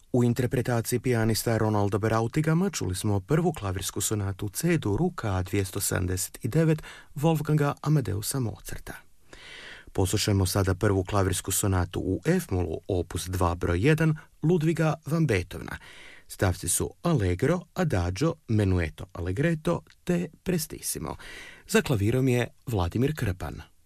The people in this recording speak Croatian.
U interpretaciji pijanista Ronalda Berautigama čuli smo prvu klavirsku sonatu C-dur K279 Wolfganga Amadeusa Mozarta. Poslušajmo sada prvu klavirsku sonatu u F-molu opus 2 broj 1 Ludviga van Beethovena. Stavci su Allegro, Adagio, Menueto Allegretto te Prestissimo. Za klavirom je Vladimir Krpan.